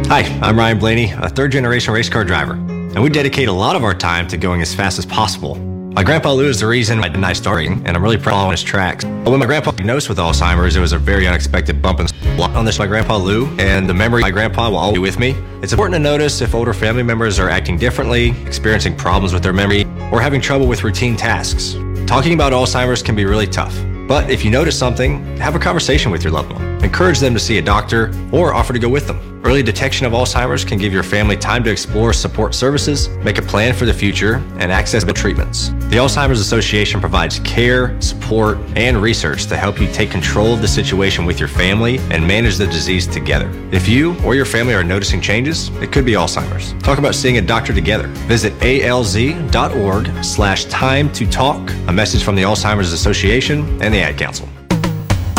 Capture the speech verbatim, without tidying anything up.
Hi, I'm Ryan Blaney, a third-generation race car driver, and we dedicate a lot of our time to going as fast as possible. My grandpa Lou is the reason I denied starting, and I'm really proud of his tracks. But when my grandpa was diagnosed with Alzheimer's, it was a very unexpected bump and block on this. My grandpa Lou, and the memory of my grandpa will always be with me. It's important to notice if older family members are acting differently, experiencing problems with their memory, or having trouble with routine tasks. Talking about Alzheimer's can be really tough. But if you notice something, have a conversation with your loved one. Encourage them to see a doctor or offer to go with them. Early detection of Alzheimer's can give your family time to explore support services, make a plan for the future, and access treatments. The Alzheimer's Association provides care, support, and research to help you take control of the situation with your family and manage the disease together. If you or your family are noticing changes, it could be Alzheimer's. Talk about seeing a doctor together. Visit alz.org slash time to talk. A message from the Alzheimer's Association and the Ad Council.